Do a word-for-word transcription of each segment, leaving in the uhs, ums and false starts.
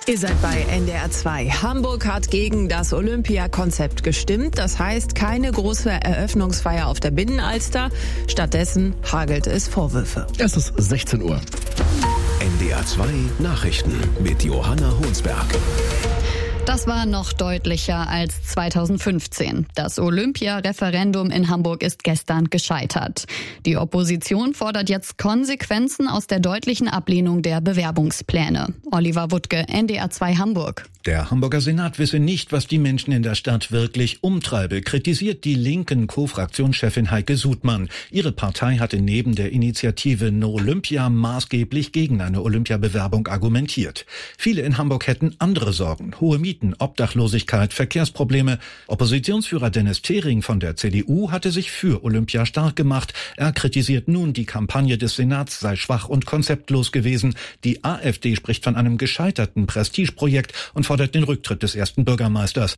Ihr seid bei N D R zwei. Hamburg hat gegen das Olympia-Konzept gestimmt. Das heißt, keine große Eröffnungsfeier auf der Binnenalster. Stattdessen hagelt es Vorwürfe. Es ist sechzehn Uhr. N D R zwei Nachrichten mit Johanna Honsberg. Das war noch deutlicher als zweitausendfünfzehn. Das Olympia-Referendum in Hamburg ist gestern gescheitert. Die Opposition fordert jetzt Konsequenzen aus der deutlichen Ablehnung der Bewerbungspläne. Oliver Wuttke, N D R zwei Hamburg. Der Hamburger Senat wisse nicht, was die Menschen in der Stadt wirklich umtreibe, kritisiert die linken Co-Fraktionschefin Heike Sudmann. Ihre Partei hatte neben der Initiative No Olympia maßgeblich gegen eine Olympiabewerbung argumentiert. Viele in Hamburg hätten andere Sorgen. Hohe Mieten, Obdachlosigkeit, Verkehrsprobleme. Oppositionsführer Dennis Thering von der C D U hatte sich für Olympia stark gemacht. Er kritisiert nun, die Kampagne des Senats sei schwach und konzeptlos gewesen. Die AfD spricht von einem gescheiterten Prestigeprojekt und fordert den Rücktritt des ersten Bürgermeisters.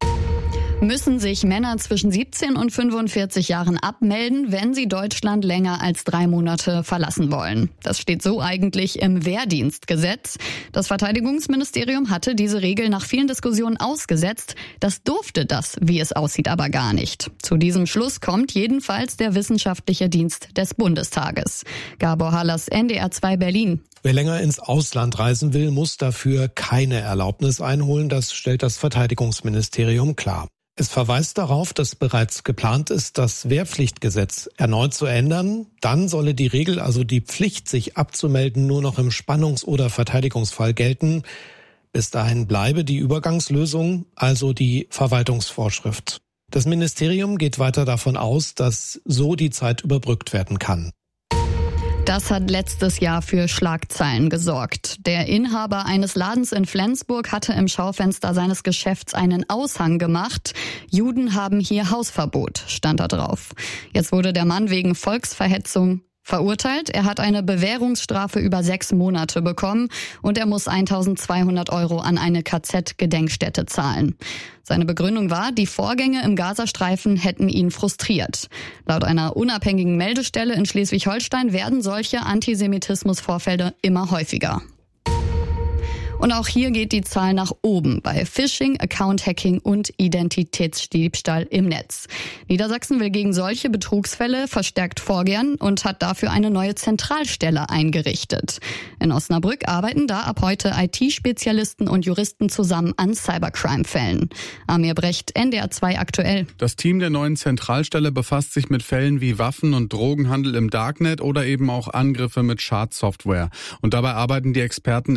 Müssen sich Männer zwischen siebzehn und fünfundvierzig Jahren abmelden, wenn sie Deutschland länger als drei Monate verlassen wollen. Das steht so eigentlich im Wehrdienstgesetz. Das Verteidigungsministerium hatte diese Regel nach vielen Diskussionen ausgesetzt. Das durfte das, wie es aussieht, aber gar nicht. Zu diesem Schluss kommt jedenfalls der Wissenschaftliche Dienst des Bundestages. Gabor Hallas, N D R zwei Berlin. Wer länger ins Ausland reisen will, muss dafür keine Erlaubnis einholen. Das stellt das Verteidigungsministerium klar. Es verweist darauf, dass bereits geplant ist, das Wehrpflichtgesetz erneut zu ändern. Dann solle die Regel, also die Pflicht, sich abzumelden, nur noch im Spannungs- oder Verteidigungsfall gelten. Bis dahin bleibe die Übergangslösung, also die Verwaltungsvorschrift. Das Ministerium geht weiter davon aus, dass so die Zeit überbrückt werden kann. Das hat letztes Jahr für Schlagzeilen gesorgt. Der Inhaber eines Ladens in Flensburg hatte im Schaufenster seines Geschäfts einen Aushang gemacht. Juden haben hier Hausverbot, stand da drauf. Jetzt wurde der Mann wegen Volksverhetzung verurteilt. Er hat eine Bewährungsstrafe über sechs Monate bekommen und er muss eintausendzweihundert Euro an eine K Z-Gedenkstätte zahlen. Seine Begründung war, die Vorgänge im Gazastreifen hätten ihn frustriert. Laut einer unabhängigen Meldestelle in Schleswig-Holstein werden solche Antisemitismusvorfälle immer häufiger. Und auch hier geht die Zahl nach oben bei Phishing, Account-Hacking und Identitätsdiebstahl im Netz. Niedersachsen will gegen solche Betrugsfälle verstärkt vorgehen und hat dafür eine neue Zentralstelle eingerichtet. In Osnabrück arbeiten da ab heute I T-Spezialisten und Juristen zusammen an Cybercrime-Fällen. Amir Brecht, N D R zwei aktuell. Das Team der neuen Zentralstelle befasst sich mit Fällen wie Waffen- und Drogenhandel im Darknet oder eben auch Angriffe mit Schadsoftware. Und dabei arbeiten die Experten